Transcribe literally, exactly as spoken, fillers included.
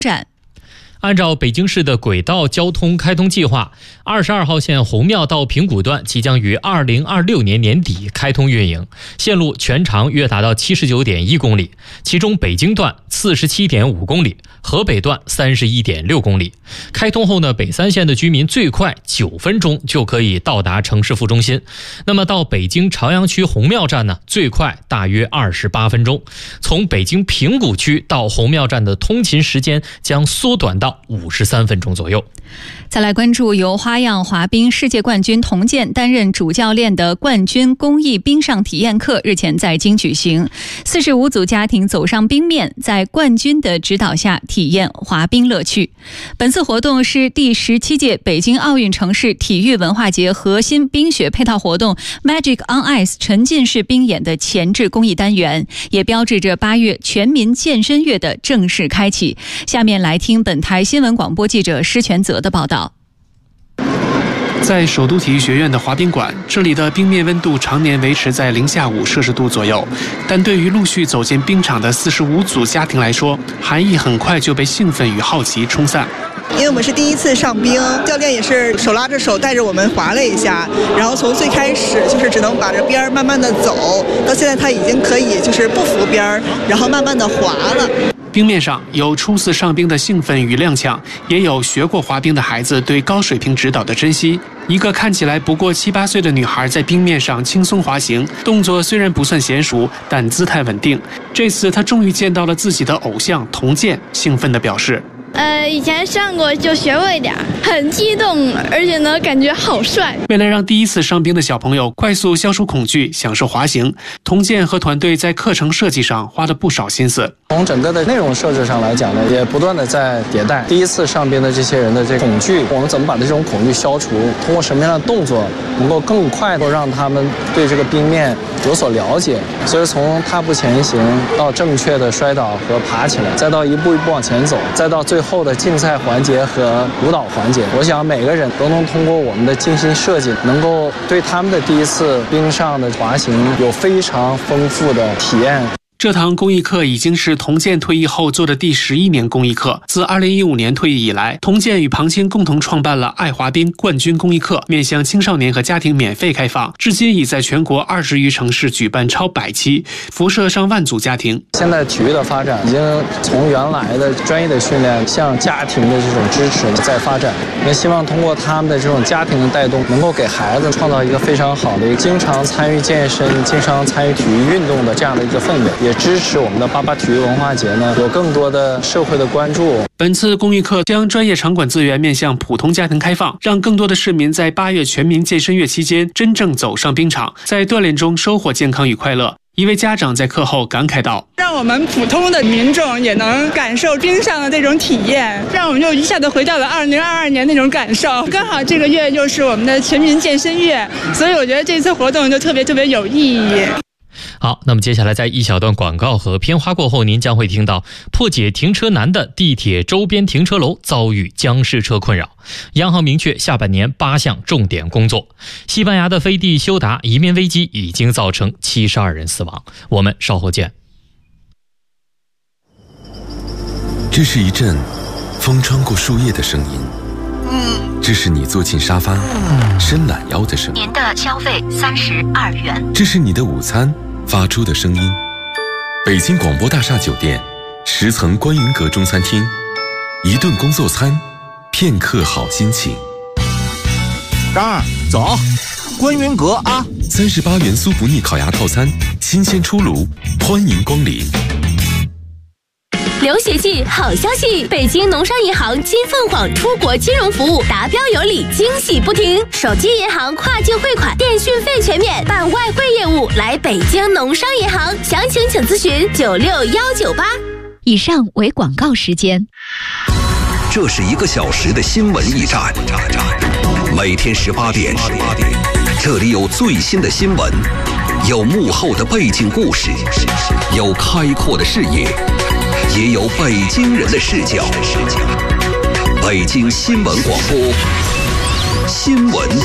站。 按照北京市的轨道交通开通计划，二十二号线红庙到平谷段即将于二零二六年年底开通运营，线路全长约达到七十九点一公里，其中北京段四十七点五公里，河北段三十一点六公里。开通后呢，北三线的居民最快九分钟就可以到达城市副中心。那么到北京朝阳区红庙站呢，最快大约二十八分钟。从北京平谷区到红庙站的通勤时间将缩短到五十三分钟左右。 再来关注由花样滑冰世界冠军童健担任主教练的冠军公益冰上体验课日前在京举行，四十五组家庭走上冰面，在冠军的指导下体验滑冰乐趣。本次活动是第十七届北京奥运城市体育文化节核心冰雪配套活动 Magic on Ice 沉浸式冰演的前置公益单元，也标志着八月全民健身月的正式开启。下面来听本台新闻广播记者施全泽的报道。 在首都体育学院的滑冰馆，这里的冰面温度常年维持在零下五摄氏度左右，但对于陆续走进冰场的四十五组家庭来说，寒意很快就被兴奋与好奇冲散。 因为我们是第一次上冰，教练也是手拉着手带着我们滑了一下，然后从最开始就是只能把着边儿慢慢的走，到现在他已经可以就是不扶边儿，然后慢慢的滑了。 冰面上有初次上冰的兴奋与踉跄，也有学过滑冰的孩子对高水平指导的珍惜。一个看起来不过七八岁的女孩在冰面上轻松滑行，动作虽然不算娴熟，但姿态稳定。这次她终于见到了自己的偶像童健，兴奋地表示： 呃，以前上过就学过一点，很激动，而且呢感觉好帅。 为了让第一次上冰的小朋友快速消除恐惧，享受滑行，童健和团队在课程设计上花了不少心思。 从整个的内容设置上来讲呢，也不断的在迭代。第一次上冰的这些人的这恐惧，我们怎么把这种恐惧消除？通过什么样的动作能够更快的让他们对这个冰面有所了解？所以从踏步前行到正确的摔倒和爬起来，再到一步一步往前走，再到最后的竞赛环节和舞蹈环节，我想每个人都能通过我们的精心设计，能够对他们的第一次冰上的滑行有非常丰富的体验。 这堂公益课已经是童健退役后做的第十一年公益课。自二零一五年退役以来，童健与庞青共同创办了爱滑冰冠军公益课，面向青少年和家庭免费开放，至今已在全国二十余城市举办超百期，辐射上万组家庭。 现在体育的发展已经从原来的专业的训练向家庭的这种支持在发展，也希望通过他们的这种家庭的带动，能够给孩子创造一个非常好的经常参与健身、经常参与体育运动的这样的一个氛围，也支持我们的八八体育文化节呢有更多的社会的关注。 本次公益课将专业场馆资源面向普通家庭开放，让更多的市民在八月全民健身月期间真正走上冰场，在锻炼中收获健康与快乐。一位家长在课后感慨道： 让我们普通的民众也能感受冰上的这种体验，让我们就一下子回到了二零二二年那种感受。刚好这个月又是我们的全民健身月，所以我觉得这次活动就特别特别有意义。 好，那么接下来在一小段广告和片花过后，您将会听到破解停车难的地铁周边停车楼遭遇僵尸车困扰。央行明确下半年八项重点工作。西班牙的飞地休达移民危机已经造成七十二人死亡。我们稍后见。 这是一阵风穿过树叶的声音，这是你坐进沙发伸懒腰的声音。 您的消费三十二元。 这是你的午餐发出的声音。北京广播大厦酒店十层观云阁中餐厅，一顿工作餐，片刻好心情。 张二，走，观云阁啊！ 三十八元酥不腻烤鸭套餐，新鲜出炉，欢迎光临。 流血季好消息！北京农商银行金凤凰出国金融服务达标有礼，惊喜不停。手机银行跨境汇款，电讯费全免，办外汇业务来北京农商银行，详情请咨询九六幺九八。 以上为广告时间。 这是一个小时的新闻驿站，每天十八点，这里有最新的新闻，有幕后的背景故事，有开阔的视野，也有北京人的视角。北京新闻广播，新闻